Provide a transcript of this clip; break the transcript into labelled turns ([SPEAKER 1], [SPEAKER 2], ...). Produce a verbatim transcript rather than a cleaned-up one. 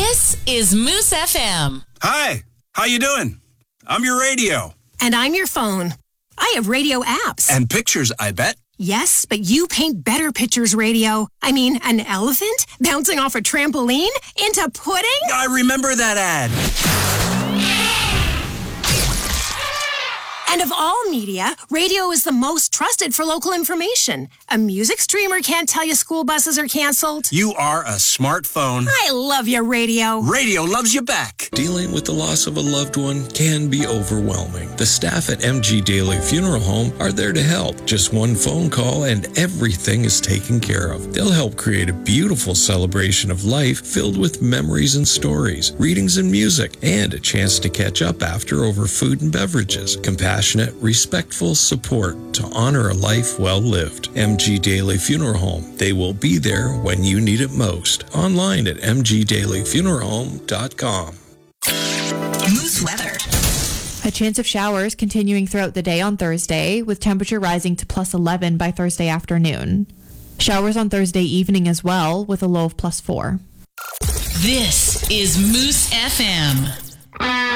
[SPEAKER 1] This is Moose F M.
[SPEAKER 2] Hi, how you doing? I'm your radio.
[SPEAKER 3] And I'm your phone. I have radio apps.
[SPEAKER 2] And pictures, I bet.
[SPEAKER 3] Yes, but you paint better pictures, radio. I mean, an elephant bouncing off a trampoline into pudding?
[SPEAKER 2] I remember that ad.
[SPEAKER 3] And of all media, radio is the most trusted for local information. A music streamer can't tell you school buses are canceled.
[SPEAKER 2] You are a smartphone.
[SPEAKER 3] I love your radio.
[SPEAKER 2] Radio loves you back.
[SPEAKER 4] Dealing with the loss of a loved one can be overwhelming. The staff at M G Daily Funeral Home are there to help. Just one phone call and everything is taken care of. They'll help create a beautiful celebration of life filled with memories and stories, readings and music, and a chance to catch up after over food and beverages. Compassionate, respectful support to honor a life well lived. M G Daily Funeral Home. They will be there when you need it most. Online at m g daily funeral home dot com.
[SPEAKER 1] Moose weather.
[SPEAKER 5] A chance of showers continuing throughout the day on Thursday, with temperature rising to plus eleven by Thursday afternoon. Showers on Thursday evening as well, with a low of plus four.
[SPEAKER 1] This is Moose F M.